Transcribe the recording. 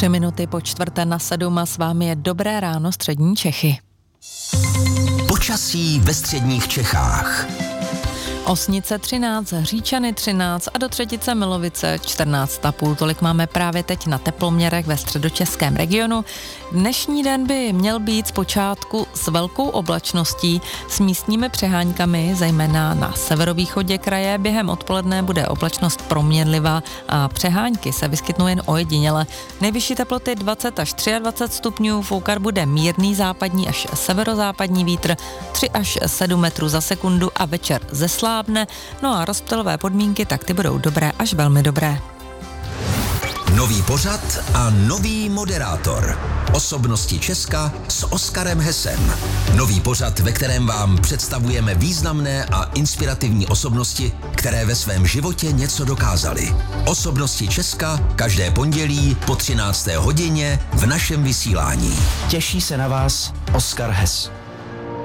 3 minuty po 6:45 a s vámi je Dobré ráno střední Čechy. Počasí ve středních Čechách. Osnice 13, Říčany 13 a do Třetice Milovice 14,5. Tolik máme právě teď na teploměrech ve středočeském regionu. Dnešní den by měl být zpočátku s velkou oblačností, s místními přeháňkami, zejména na severovýchodě kraje. Během odpoledne bude oblačnost proměnlivá a přehánky se vyskytnou jen ojediněle. Nejvyšší teploty 20 až 23 stupňů, foukat bude mírný západní až severozápadní vítr 3 až 7 metrů za sekundu a večer zeslábne. No a rozptylové podmínky, tak ty budou dobré až velmi dobré. Nový pořad a nový moderátor. Osobnosti Česka s Oskarem Hesem. Nový pořad, ve kterém vám představujeme významné a inspirativní osobnosti, které ve svém životě něco dokázaly. Osobnosti Česka každé pondělí po 13. hodině v našem vysílání. Těší se na vás Oskar Hes.